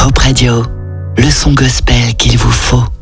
Hope Radio, le son gospel qu'il vous faut.